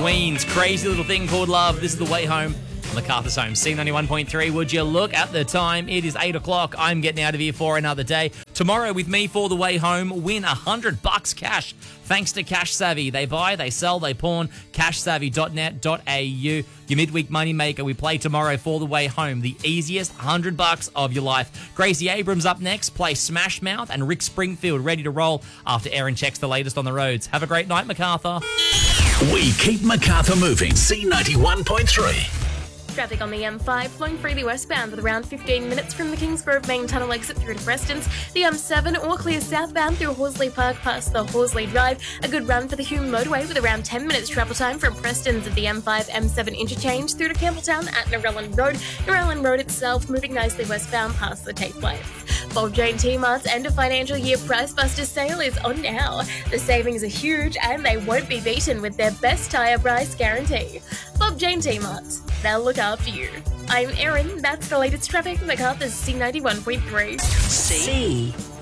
Queens. Crazy little thing called love. This is The Way Home on MacArthur's Home. C91.3. Would you look at the time? It is 8 o'clock. I'm getting out of here for another day. Tomorrow with me for The Way Home, win $100 cash. Thanks to Cash Savvy. They buy, they sell, they pawn. CashSavvy.net.au. Your midweek moneymaker. We play tomorrow for The Way Home. The easiest $100 of your life. Gracie Abrams up next. Play Smash Mouth and Rick Springfield ready to roll after Erin checks the latest on the roads. Have a great night, MacArthur. We keep MacArthur moving. C91.3. Traffic on the M5 flowing freely westbound with around 15 minutes from the Kingsgrove main tunnel exit through to Prestons. The M7 all clear southbound through Horsley Park past the Horsley Drive. A good run for the Hume motorway with around 10 minutes travel time from Prestons at the M5 M7 interchange through to Campbelltown at Narellan Road. Narellan Road itself moving nicely westbound past the Tate Place. Bob Jane T-Mart's end of financial year Price Buster sale is on now. The savings are huge and they won't be beaten with their best tyre price guarantee. Bob Jane T-Mart, they'll look after you. I'm Erin, that's the latest traffic, MacArthur's C91.3. C